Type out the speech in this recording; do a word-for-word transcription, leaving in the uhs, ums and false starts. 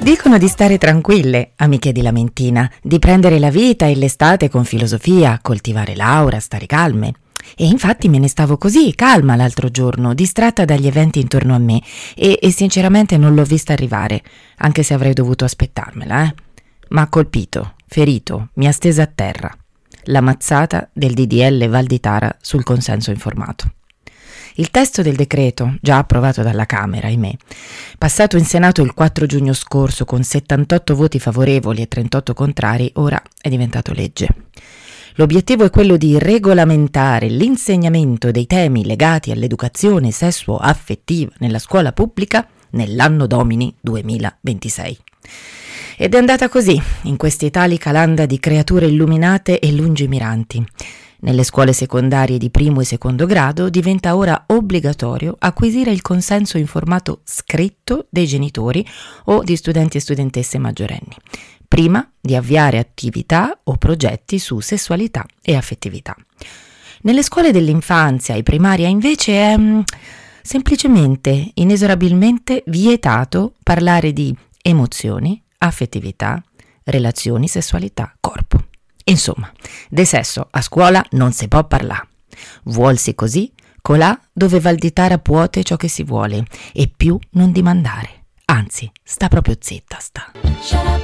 Dicono di stare tranquille, amiche di Lamentina, di prendere la vita e l'estate con filosofia, coltivare l'aura, stare calme. E infatti me ne stavo così, calma l'altro giorno, distratta dagli eventi intorno a me e, e sinceramente non l'ho vista arrivare, anche se avrei dovuto aspettarmela, eh. Ma ha colpito, ferito, mi ha stesa a terra. La mazzata del D D L Valditara sul consenso informato. Il testo del decreto, già approvato dalla Camera, ahimè, passato in Senato il quattro giugno scorso con settantotto voti favorevoli e trentotto contrari, ora è diventato legge. L'obiettivo è quello di regolamentare l'insegnamento dei temi legati all'educazione sessuo-affettiva nella scuola pubblica nell'anno domini duemilaventisei. Ed è andata così, in quest'italica landa di creature illuminate e lungimiranti. Nelle scuole secondarie di primo e secondo grado diventa ora obbligatorio acquisire il consenso informato scritto dei genitori o di studenti e studentesse maggiorenni, prima di avviare attività o progetti su sessualità e affettività. Nelle scuole dell'infanzia e primaria invece è mm, semplicemente, inesorabilmente vietato parlare di emozioni, affettività, relazioni, sessualità, corpo. Insomma, de sesso a scuola non si può parlare. Vuolsi così, colà dove Valditara puote ciò che si vuole e più non dimandare. Anzi, sta proprio zitta sta.